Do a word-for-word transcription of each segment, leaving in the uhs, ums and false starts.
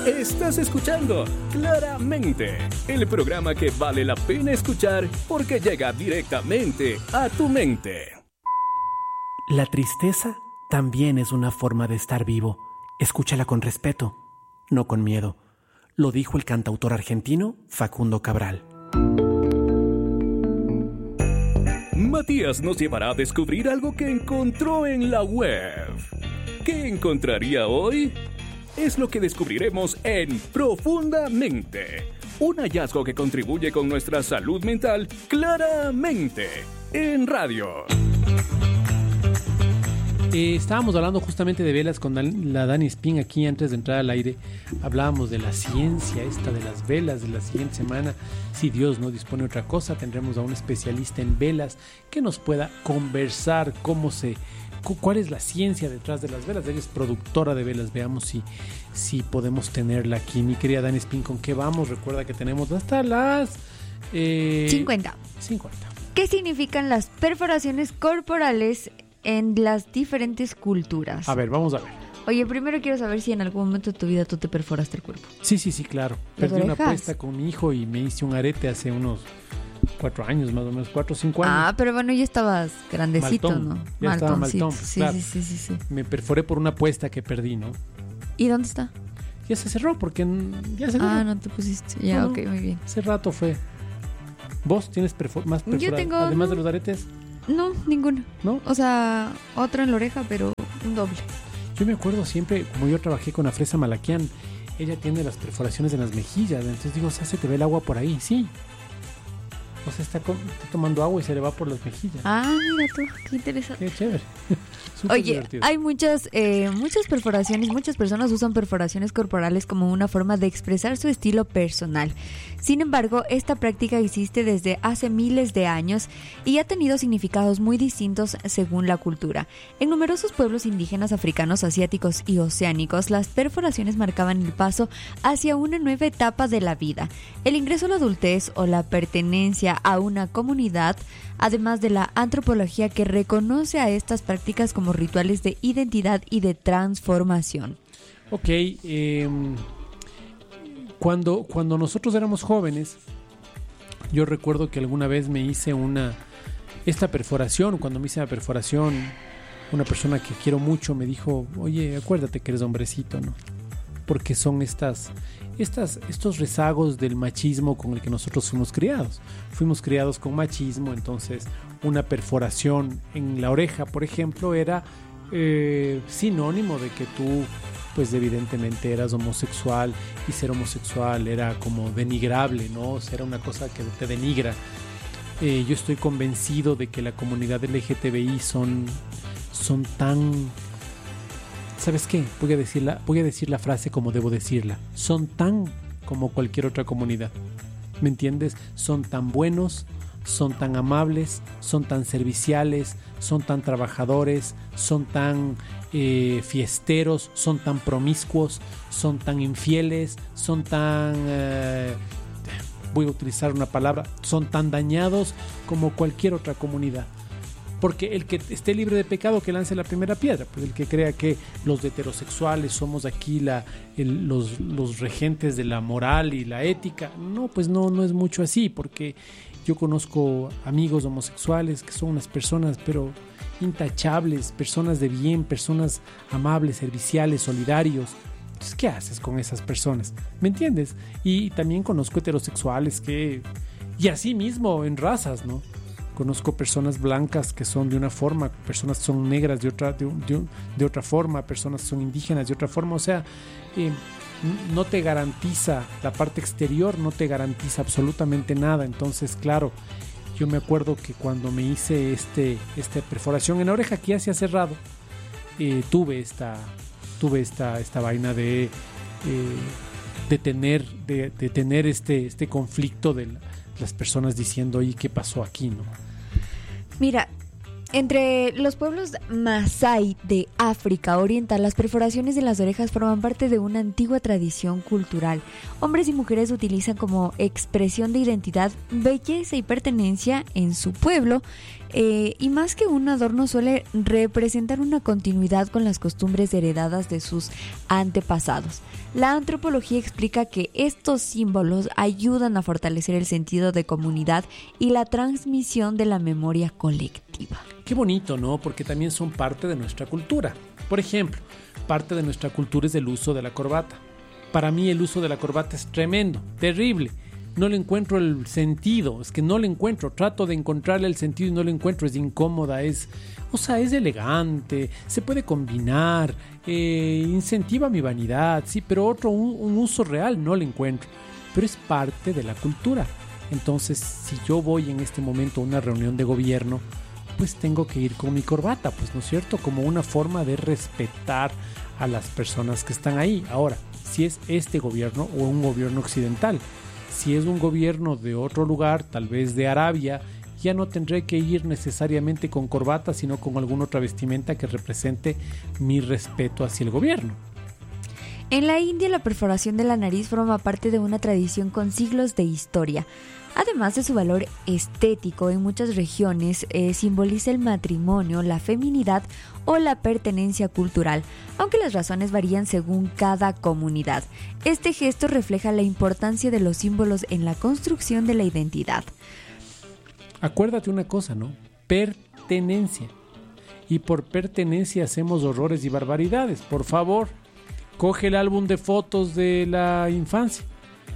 Estás escuchando Claramente, el programa que vale la pena escuchar porque llega directamente a tu mente. La tristeza también es una forma de estar vivo. Escúchala con respeto, no con miedo. Lo dijo el cantautor argentino Facundo Cabral. Matías nos llevará a descubrir algo que encontró en la web. ¿Qué encontraría hoy? Es lo que descubriremos en Profundamente, un hallazgo que contribuye con nuestra salud mental claramente en radio. Eh, estábamos hablando justamente de velas con Dan, la Dani Spin aquí antes de entrar al aire. Hablábamos de la ciencia esta de las velas. De la siguiente semana, si Dios no dispone otra cosa, tendremos a un especialista en velas que nos pueda conversar cómo se... ¿Cuál es la ciencia detrás de las velas? Ella es productora de velas. Veamos si, si podemos tenerla aquí. Mi querida Dani Spin, ¿con qué vamos? Recuerda que tenemos hasta las... Eh, cincuenta. cincuenta. ¿Qué significan las perforaciones corporales en las diferentes culturas? A ver, vamos a ver. Oye, primero quiero saber si en algún momento de tu vida tú te perforaste el cuerpo. Sí, sí, sí, claro. Perdí una apuesta con mi hijo y me hice un arete hace unos... Cuatro años, más o menos, cuatro o cinco años. Ah, pero bueno, ya estabas grandecito, maltón. ¿no? Ya estaba maltón, sí, claro. sí, sí, sí, sí. Me perforé por una apuesta que perdí, ¿no? ¿Y dónde está? Ya se cerró, porque ya se cerró. Ah, no te pusiste. Ya, no, ok, muy bien. Hace rato fue. ¿Vos tienes perfor- más perforaciones? Yo tengo... Además no, de los aretes. No, ninguno. ¿No? O sea, otra en la oreja, pero un doble. Yo me acuerdo siempre, como yo trabajé con Afresa Malaquian, ella tiene las perforaciones en las mejillas. Entonces digo, o sea, se te ve el agua por ahí. Sí. O sea, está, con, está tomando agua y se le va por las mejillas. Ah, mira tú, qué interesante. Qué chévere. Oye, divertido. Hay muchas, eh, muchas perforaciones, muchas personas usan perforaciones corporales como una forma de expresar su estilo personal. Sin embargo, esta práctica existe desde hace miles de años y ha tenido significados muy distintos según la cultura. En numerosos pueblos indígenas africanos, asiáticos y oceánicos, las perforaciones marcaban el paso hacia una nueva etapa de la vida. El ingreso a la adultez o la pertenencia a una comunidad, además de la antropología que reconoce a estas prácticas como rituales de identidad y de transformación. Ok, eh, cuando, cuando nosotros éramos jóvenes, yo recuerdo que alguna vez me hice una, esta perforación, cuando me hice la perforación, una persona que quiero mucho me dijo, oye, acuérdate que eres hombrecito, ¿no? Porque son estas, estas, estos rezagos del machismo con el que nosotros fuimos criados. Fuimos criados con machismo, entonces una perforación en la oreja, por ejemplo, era eh, sinónimo de que tú, pues evidentemente eras homosexual, y ser homosexual era como denigrable, ¿no? O sea, era una cosa que te denigra. Eh, yo estoy convencido de que la comunidad L G T B I son, son tan... ¿Sabes qué? Voy a decir la, voy a decir la frase como debo decirla. Son tan como cualquier otra comunidad. ¿Me entiendes? Son tan buenos, son tan amables, son tan serviciales, son tan trabajadores, son tan eh, fiesteros, son tan promiscuos, son tan infieles, son tan... Eh, voy a utilizar una palabra, son tan dañados como cualquier otra comunidad. Porque el que esté libre de pecado que lance la primera piedra, pues el que crea que los heterosexuales somos aquí la, el, los, los regentes de la moral y la ética, no, pues no, no es mucho así, porque yo conozco amigos homosexuales que son unas personas pero intachables, personas de bien, personas amables, serviciales, solidarios. Entonces, ¿qué haces con esas personas? ¿Me entiendes? Y también conozco heterosexuales que, y así mismo en razas, ¿no? Conozco personas blancas que son de una forma, personas son negras de otra, de, de, de otra forma, personas son indígenas de otra forma. O sea, eh, no te garantiza, la parte exterior no te garantiza absolutamente nada. Entonces, claro, yo me acuerdo que cuando me hice este, esta perforación en la oreja, que ya se ha cerrado, eh, tuve esta, tuve esta, esta vaina de, eh, de tener, de, de tener este, este conflicto de la, las personas diciendo, oye, ¿qué pasó aquí, no? Mira, entre los pueblos Masái de África Oriental, las perforaciones de las orejas forman parte de una antigua tradición cultural. Hombres y mujeres utilizan como expresión de identidad, belleza y pertenencia en su pueblo eh, y más que un adorno suele representar una continuidad con las costumbres heredadas de sus antepasados. La antropología explica que estos símbolos ayudan a fortalecer el sentido de comunidad y la transmisión de la memoria colectiva. Qué bonito, ¿no? Porque también son parte de nuestra cultura. Por ejemplo, parte de nuestra cultura es el uso de la corbata. Para mí el uso de la corbata es tremendo, terrible. No le encuentro el sentido, es que no le encuentro, trato de encontrarle el sentido y no le encuentro, es incómoda, es, o sea, es elegante, se puede combinar, eh, incentiva mi vanidad, sí, pero otro, un, un uso real no le encuentro, pero es parte de la cultura. Entonces, si yo voy en este momento a una reunión de gobierno, pues tengo que ir con mi corbata, pues, ¿no es cierto? Como una forma de respetar a las personas que están ahí. Ahora, si es este gobierno o un gobierno occidental, si es un gobierno de otro lugar, tal vez de Arabia, ya no tendré que ir necesariamente con corbata, sino con alguna otra vestimenta que represente mi respeto hacia el gobierno. En la India, la perforación de la nariz forma parte de una tradición con siglos de historia. Además de su valor estético, en muchas regiones eh, simboliza el matrimonio, la feminidad o la pertenencia cultural, aunque las razones varían según cada comunidad. Este gesto refleja la importancia de los símbolos en la construcción de la identidad. Acuérdate una cosa, ¿no? Pertenencia. Y por pertenencia hacemos horrores y barbaridades. Por favor, coge el álbum de fotos de la infancia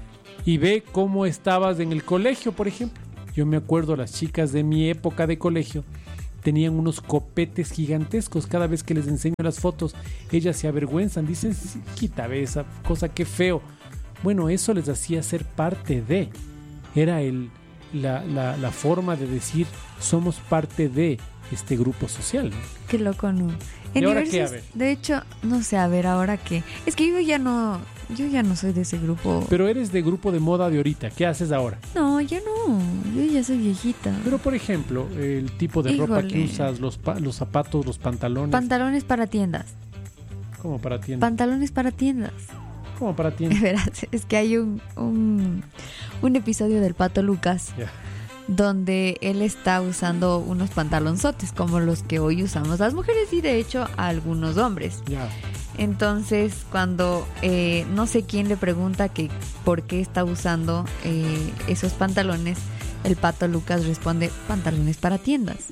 y ve cómo estabas en el colegio, por ejemplo. Yo me acuerdo, las chicas de mi época de colegio tenían unos copetes gigantescos. Cada vez que les enseño las fotos, ellas se avergüenzan, dicen, quita esa cosa, qué feo. Bueno, eso les hacía ser parte de. Era el, la, la, la forma de decir, somos parte de este grupo social, ¿no? Qué loco, ¿no? En ¿Y ahora diversos, qué? A ver. De hecho, no sé, a ver, ahora qué. Es que yo ya no, yo ya no soy de ese grupo. Pero eres de grupo de moda de ahorita. ¿Qué haces ahora? No, ya no. Yo ya soy viejita. Pero, por ejemplo, el tipo de Híjole. ropa que usas, los, pa- los zapatos, los pantalones. Pantalones para tiendas. ¿Cómo para tiendas? Pantalones para tiendas. ¿Cómo para tiendas? Verás, es que hay un, un, un episodio del Pato Lucas Ya. donde él está usando unos pantalonzotes como los que hoy usamos las mujeres y de hecho a algunos hombres. Ya. Entonces, cuando eh, no sé quién le pregunta que por qué está usando eh, esos pantalones, el Pato Lucas responde, pantalones para tiendas.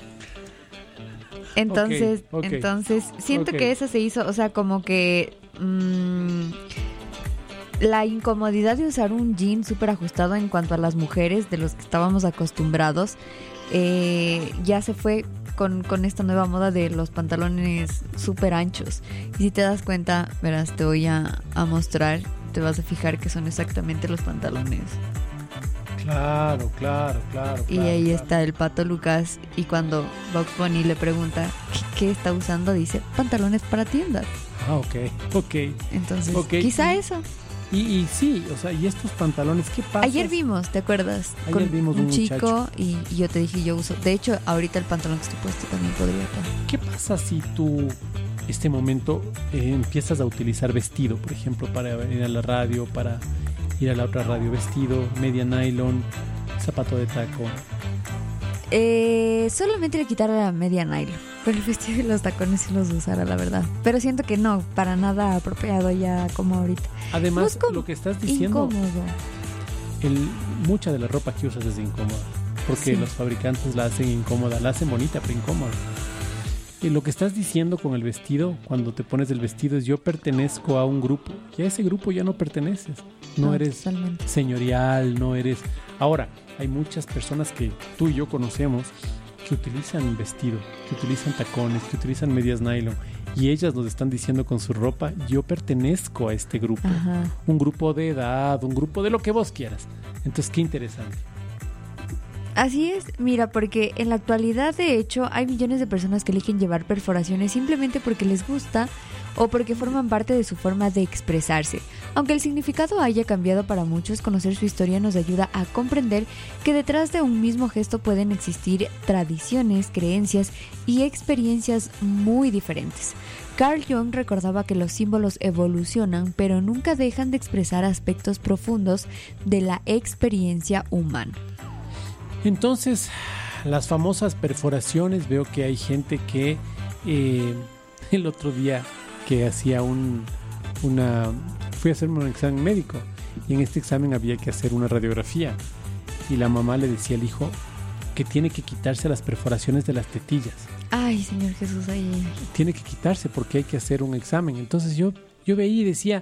Entonces, Ok, ok. entonces siento Ok. que eso se hizo, o sea, como que mmm, la incomodidad de usar un jean súper ajustado en cuanto a las mujeres, de los que estábamos acostumbrados, eh, ya se fue con, con esta nueva moda de los pantalones súper anchos. Y si te das cuenta, verás, te voy a, a mostrar, te vas a fijar que son exactamente los pantalones. Claro, claro, claro. Y claro, ahí claro. está el Pato Lucas, y cuando Bugs Bunny le pregunta ¿qué, qué está usando? Dice, pantalones para tiendas. Ah, ok, ok. Entonces, Ok, quizá y- eso. Y, y sí, o sea, ¿y estos pantalones qué pasa? Ayer vimos, ¿te acuerdas? Ayer Con vimos un un chico muchacho. y, y yo te dije, yo uso. De hecho, ahorita el pantalón que estoy puesto también podría estar. ¿Qué pasa si tú, este momento, eh, empiezas a utilizar vestido, por ejemplo, para ir a la radio, para ir a la otra radio, vestido, media nylon, zapato de taco? Eh, solamente le quitara la media nylon, pero el vestido y los tacones sí los usara, la verdad. Pero siento que no, para nada apropiado ya como ahorita. Además, No es como lo que estás diciendo, incómodo. el, mucha de la ropa que usas es incómoda, porque Sí. los fabricantes la hacen incómoda, la hacen bonita pero incómoda. Y lo que estás diciendo con el vestido, cuando te pones el vestido, es yo pertenezco a un grupo, y a ese grupo ya no perteneces, no, No, eres totalmente. señorial, no eres... Ahora, hay muchas personas que tú y yo conocemos que utilizan vestido, que utilizan tacones, que utilizan medias nylon, y ellas nos están diciendo con su ropa, yo pertenezco a este grupo, Ajá. un grupo de edad, un grupo de lo que vos quieras. Entonces, qué interesante. Así es, mira, porque en la actualidad, de hecho, hay millones de personas que eligen llevar perforaciones simplemente porque les gusta o porque forman parte de su forma de expresarse. Aunque el significado haya cambiado para muchos, conocer su historia nos ayuda a comprender que detrás de un mismo gesto pueden existir tradiciones, creencias y experiencias muy diferentes. Carl Jung recordaba que los símbolos evolucionan, pero nunca dejan de expresar aspectos profundos de la experiencia humana. Entonces, las famosas perforaciones, veo que hay gente que eh, el otro día que hacía un una fui a hacerme un examen médico y en este examen había que hacer una radiografía y la mamá le decía al hijo que tiene que quitarse las perforaciones de las tetillas. Ay, Señor Jesús, ahí. Tiene que quitarse porque hay que hacer un examen. Entonces yo, yo veía y decía,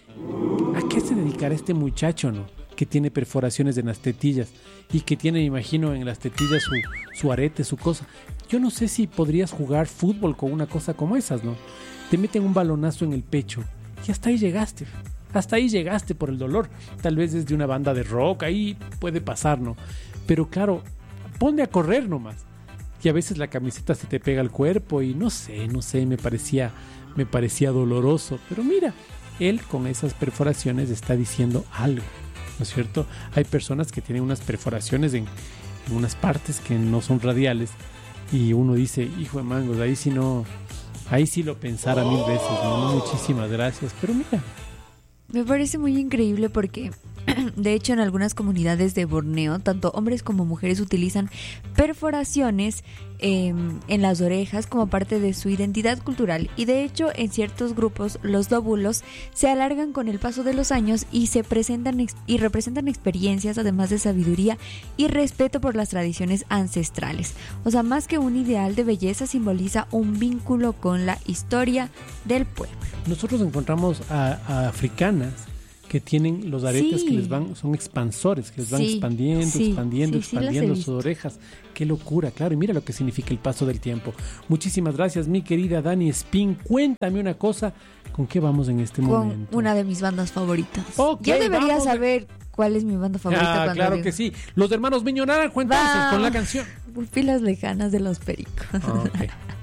¿a qué se dedicará este muchacho, no? Que tiene perforaciones en las tetillas y que tiene, me imagino, en las tetillas su, su arete, su cosa. Yo no sé si podrías jugar fútbol con una cosa como esas, ¿no? Te meten un balonazo en el pecho y hasta ahí llegaste. Hasta ahí llegaste por el dolor. Tal vez desde una banda de rock, ahí puede pasar, ¿no? Pero claro, ponte a correr nomás. Y a veces la camiseta se te pega al cuerpo y no sé, no sé, me parecía, me parecía doloroso. Pero mira, él con esas perforaciones está diciendo algo, ¿no es cierto? Hay personas que tienen unas perforaciones en, en unas partes que no son radiales y uno dice, hijo de mangos, ahí sí no, ahí sí lo pensara mil veces, ¿no? No, muchísimas gracias, pero mira. Me parece muy increíble porque, de hecho, en algunas comunidades de Borneo, tanto hombres como mujeres utilizan perforaciones eh, en las orejas como parte de su identidad cultural. Y de hecho, en ciertos grupos, los lóbulos se alargan con el paso de los años y se presentan ex- y representan experiencias, además de sabiduría y respeto por las tradiciones ancestrales. O sea, más que un ideal de belleza, simboliza un vínculo con la historia del pueblo. Nosotros encontramos a, a africanas que tienen los aretes Sí. que les van, son expansores, que les van Sí, expandiendo, sí, expandiendo, sí, sí las he expandiendo visto. sus orejas. Qué locura, claro, y mira lo que significa el paso del tiempo. Muchísimas gracias, mi querida Dani Spin. Cuéntame una cosa, ¿con qué vamos en este Con momento? una de mis bandas favoritas. Ok, Yo debería vamos. saber cuál es mi banda favorita. Ah, cuando claro digo. que sí. Los hermanos Miño Naranjo, entonces, Va. con la canción. Pupilas lejanas de los Pericos. Ok.